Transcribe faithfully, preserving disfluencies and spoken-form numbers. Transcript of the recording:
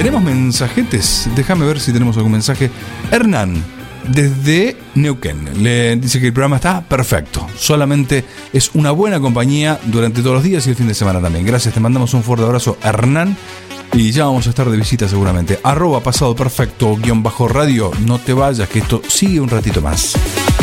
¿Tenemos mensajetes? Déjame ver si tenemos algún mensaje. Hernán, desde Neuquén, le dice que el programa está perfecto. Solamente es una buena compañía durante todos los días y el fin de semana también. Gracias, te mandamos un fuerte abrazo, Hernán. Y ya vamos a estar de visita seguramente. Arroba pasado perfecto guión bajo radio. No te vayas, que esto sigue un ratito más.